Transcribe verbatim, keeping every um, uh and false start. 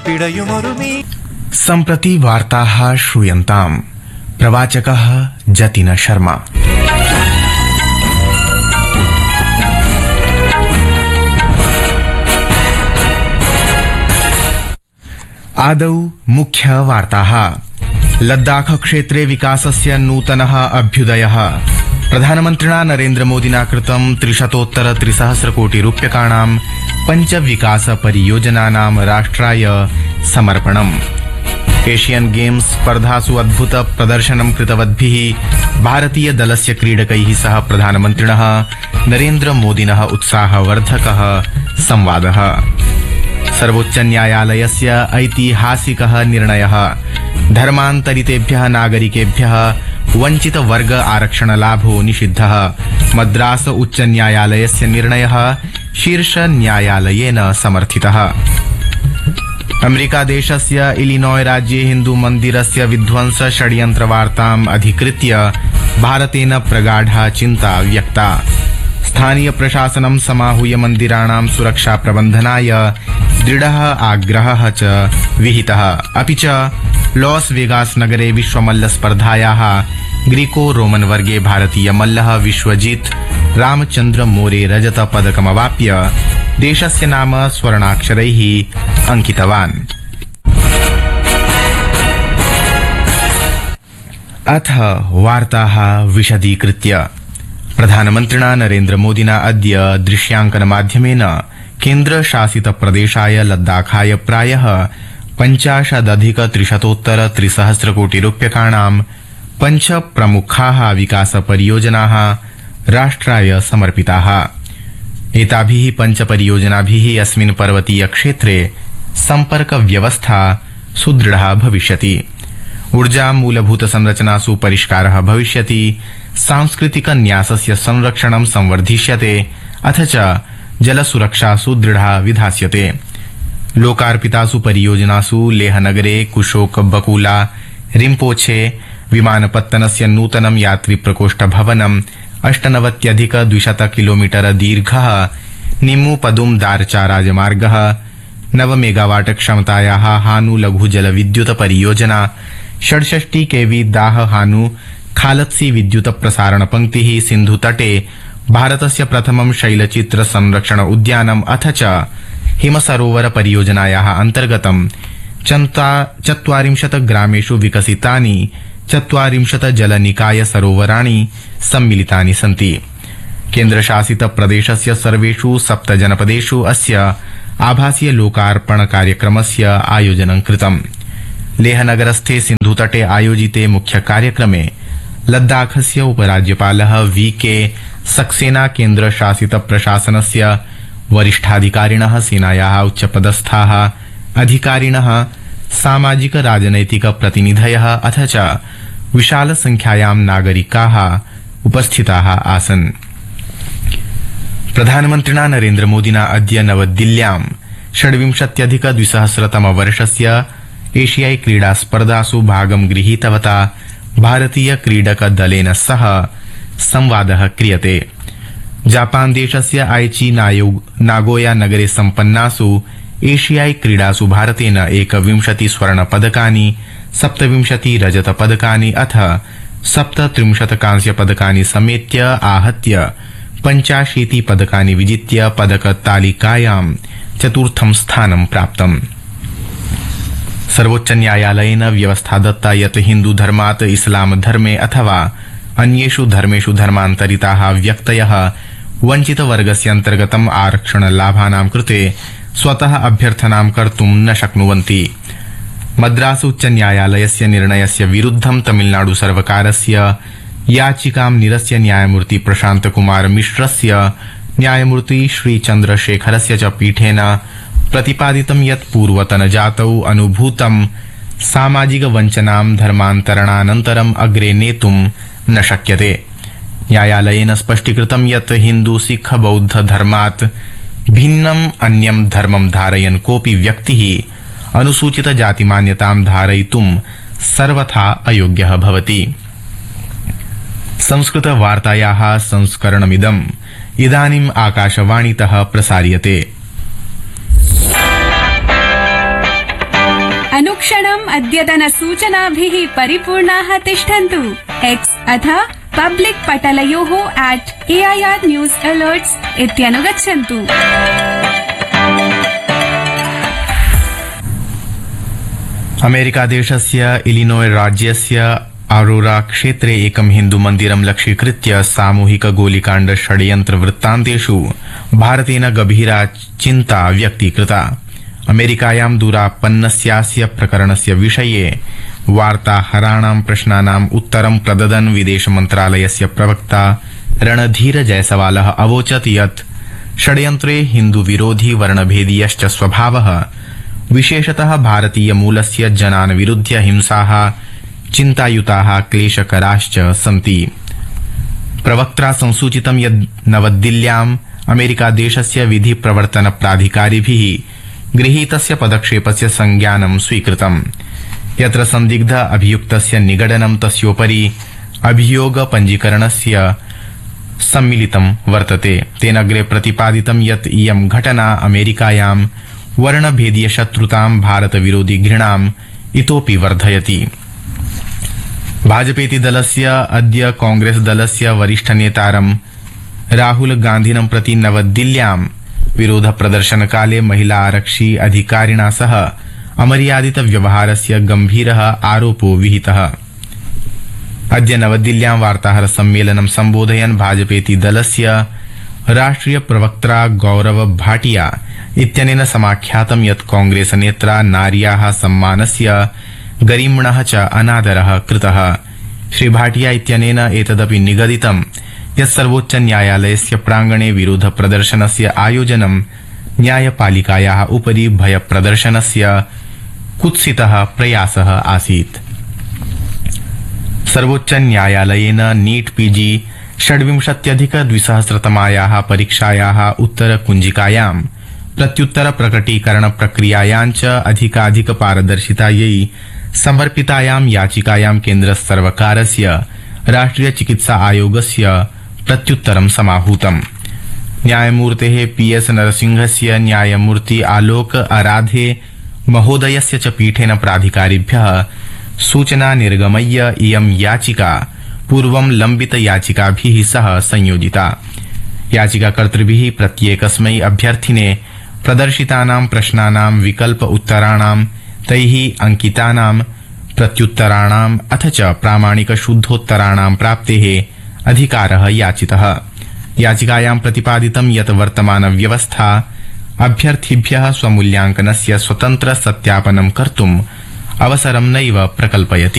सम्प्रति वार्ताः श्रूयन्ताम्। प्रवाचकः जतिन शर्मा। आदौ मुख्य वार्ताः। लद्दाख क्षेत्रे विकासस्य नूतनः अभ्युदयः। प्रधानमन्त्रिणा नरेन्द्रमोदिना कृतं त्रिशतोत्तर त्रिसहस्र कोटि रूप्यकाणां पञ्च विकास परियोजनानां राष्ट्राय समर्पणम्। एशियन गेम्स स्पर्धासु अद्भुत प्रदर्शनं कृतवद्भिः भारतीय दलस्य क्रीडकैः सह प्रधानमन्त्रिणः नरेन्द्रमोदिनः उत्साहवर्धकः संवादः। सर्वोच्च न्यायालयस्य ऐतिहासिकः निर्णयः। धर्मान्तरितेभ्यः नागरिकेभ्यः वंचित वर्ग आरक्षण लाभो निषिद्धः। मद्रास उच्च न्यायालयस्य निर्णयः शीर्ष न्यायालयेन समर्थितः। अमेरिका देशस्य इलिनॉय राज्ये हिन्दू मन्दिरस्य विध्वंस षड्यन्त्रवार्ताम् अधिकृत्य भारतेन प्रगाढा चिन्ता व्यक्ता। स्थानीय प्रशासनं समाहूय मन्दिराणां सुरक्षा प्रबन्धनाय दृढः आग्रहः च विहितः। अपि च लॉस वेगास नगरे विश्वमल्ल स्पर्धायाः ग्रीको रोमन वर्गे भारतीय मल्लः विश्वजीत रामचन्द्र मोरे रजत पदकमवाप्य देशस्य नाम स्वर्णाक्षरैः अंकितवान्। अथ वार्ताः विशदीकृत्य। प्रधानमन्त्रिणा नरेन्द्रमोदिना अद्य दृश्यांकन माध्यमेन केन्द्रशासित प्रदेशाय लद्दाखाय प्रायः पञ्चाशदधिक त्रिशतोत्तर त्रिसहस्र कोटि रूप्यकाणां पञ्च प्रमुखाः विकास परियोजनाः राष्ट्राय समर्पिताः। एताभिः पञ्च परियोजनाभिः अस्मिन् पर्वतीय क्षेत्रे सम्पर्क व्यवस्था सुदृढा भविष्यति। ऊर्जा मूलभूत संरचनासु परिष्कारः भविष्यति। सांस्कृतिक न्यासस्य संरक्षणं संवर्धिष्यते। अथ च जलसुरक्षासु दृढा विधास्यते। लोकार्पितासु परियोजनासु लेहनगरे कुशोक बकुला रिम्पोछे विमानपत्तनस्य नूतनं यात्री प्रकोष्ठ भवनम् अष्टनवत्यधिक द्विशत किलोमीटर दीर्घः निम्मु पदुम दारचा राजमार्गः नव मेगावाट क्षमतायाः हानु लघु जल विद्युत परियोजना षड्षष्टि केवी दाह हानु खालत्सी विद्युत प्रसारण पंक्तिः सिन्धु तटे भारतस्य प्रथमं शैलचित्र संरक्षण उद्यानम् अथ च हिमसरोवर परियोजनायाः अन्तर्गतं चत्वारिंशत् ग्रामेषु विकसितानि चत्वारिंशत् जलनिकाय सरोवराणि सम्मिलितानि सन्ति। केन्द्रशासित प्रदेशस्य सर्वेषु सप्त जनपदेषु अस्य आभासीय लोकार्पण कार्यक्रमस्य आयोजनं कृतम्। लेहनगरस्थे सिन्धुतटे आयोजिते मुख्य कार्यक्रमे लद्दाखस्य उपराज्यपालः वी के सक्सेना केन्द्रशासित प्रशासनस्य वरिष्ठाधिकारिणः सेनायाः उच्चपदस्थाः अधिकारिणः सामाजिक राजनैतिक प्रतिनिधयः अथ च विशाल संख्यायां नागरिकाः उपस्थिताः आसन्। प्रधानमन्त्रिणा नरेन्द्रमोदिना अद्य नवदिल्ल्यां षड्विंशत्यधिक द्विसहस्रतम वर्षस्य एशियाई क्रीडा स्पर्धासु भागं गृहीतवता भारतीय क्रीडक दलेन सह संवादः क्रियते। जापान देशस्य आइची नागोया नगरे सम्पन्नासु एशियाई क्रीडासु भारतेन एकविंशति स्वर्ण पदकानि सप्तविंशति रजत पदकानि अथ सप्तत्रिंशत् कांस्य पदकानि समेत्य आहत्य पञ्चाशीति पदकानि विजित्य पदक तालिकायां चतुर्थं स्थानं प्राप्तम्। सर्वोच्च न्यायालयेन व्यवस्था दत्ता यत् हिन्दू धर्मात् इस्लाम धर्मे अथवा अन्येषु धर्मेषु धर्मान्तरिताः व्यक्तयः वंचित वर्गस्य अन्तर्गतम् आरक्षण लाभानां कृते स्वतः अभ्यर्थनां कर्तुं न शक्नुवन्ति। मद्रास उच्च न्यायालयस्य निर्णयस्य विरुद्धं तमिलनाडु सर्वकारस्य याचिकां निरस्य न्यायमूर्ति प्रशांत कुमार मिश्रस्य न्यायमूर्ति श्री चन्द्रशेखरस्य च पीठेन प्रतिपादितं यत् पूर्वतनजातौ अनुभूतं सामाजिक वञ्चनां धर्मान्तरणानन्तरम् अग्रे नेतुं न शक्यते। न्यायालयेन स्पष्टीकृतं यत् हिन्दू सिख बौद्ध धर्मात् भिन्नम् अन्यं धर्मं धारयन् कोऽपि व्यक्तिः अनुसूचित जातिमान्यतां धारयितुं सर्वथा अयोग्यः भवति। संस्कृत वार्तायाः संस्करणमिदम् इदानीम् आकाशवाणीतः प्रसार्यते। अनुक्षणम् अद्यतनसूचनाभिः परिपूर्णाः तिष्ठन्तु। एक्स् अथ public पटलयोः at A I are news अलर्ट्स् इत्यनुगच्छन्तु। अमेरिकादेशस्य इलिनोय राज्यस्य अरोरा क्षेत्रे एकं हिन्दुमन्दिरं लक्ष्यीकृत्य सामूहिक गोलिकाण्ड षड्यन्त्र वृत्तान्तेषु भारतेन गभीरा चिन्ता व्यक्तीकृता। अमेरिकायां दूरापन्नस्यास्य प्रकरणस्य विषये वार्ताहराणां प्रश्नानाम् उत्तरं प्रददन् विदेशमन्त्रालयस्य प्रवक्ता रणधीर जयसवालः अवोचत् यत् षड्यन्त्रे हिन्दुविरोधी वर्णभेदीयश्च स्वभावः विशेषतः भारतीयमूलस्य जनान् विरुध्य हिंसाः चिन्तायुताः क्लेशकराश्च सन्ति। प्रवक्त्रा संसूचितं यत् नवदिल्ल्याम् अमेरिकादेशस्य विधि प्रवर्तन प्राधिकारिभिः गृहीतस्य पदक्षेपस्य संज्ञानं स्वीकृतम्, यत्र संदिग्ध अभियुक्तस्य निगडनं तस्योपरि अभियोग पञ्जीकरणस्य सम्मिलितं वर्तते। तेन अग्रे प्रतिपादितं यत् इयं घटना अमेरिकायां वर्णभेदीय शत्रुतां भारतविरोधी घृणाम् इतोपि वर्धयति। भाजपेति दलस्य अद्य कांग्रेस दलस्य वरिष्ठ नेतारं राहुल गान्धिनं प्रति नवदिल्ल्यां विरोध प्रदर्शनकाले महिला आरक्षी अधिकारिणा सह अमर्यादित व्यवहारस्य गंभीरः आरोपो विहितः। अद्य नवदिल्ल्यां वार्ताहर सम्मेलनं सम्बोधयन् भाजपेति दलस्य राष्ट्रिय प्रवक्त्रा गौरव भाटिया इत्यनेन समाख्यातं यत् कांग्रेस नेत्रा नार्याः सम्मानस्य गरिम्णः च अनादरः कृतः। श्री भाटिया इत्यनेन एतदपि निगदितं यत् सर्वोच्च न्यायालयस्य प्रांगणे विरोध प्रदर्शनस्य आयोजनं न्यायपालिकायाः उपरि भय प्रदर्शनस्य कुत्सितः प्रयासः आसीत्। सर्वोच्च न्यायालयेन नीट पीजी षड्विंशत्यधिक द्विसहस्रतमायाः परीक्षायाः उत्तरकुञ्जिकायां प्रत्युत्तर प्रकटीकरण प्रक्रियायां च अधिकाधिक पारदर्शितायै समर्पितायां याचिकायां केन्द्रसर्वकारस्य राष्ट्रिय चिकित्सा आयोगस्य प्रत्युत्तरं समाहूतम्। न्यायमूर्तेः पी एस नरसिंहस्य न्यायमूर्ति आलोक आराधे महोदयस्य च पीठेन प्राधिकारिभ्यः सूचना निर्गमय्य इयं याचिका पूर्वं लम्बित याचिकाभिः सह संयोजिता। याचिकाकर्तृभिः प्रत्येकस्मै अभ्यर्थिने प्रदर्शितानां प्रश्नानां विकल्प उत्तराणां तैः अंकितानां प्रत्युत्तराणाम् अथ च प्रामाणिक शुद्धोत्तराणां प्राप्तेः अधिकारः याचितः। याचिकायां प्रतिपादितं यत् वर्तमान व्यवस्था अभ्यर्थिभ्यः स्वमूल्यांकनस्य स्वतन्त्र सत्यापनं कर्तुम् अवसरं नैव प्रकल्पयति।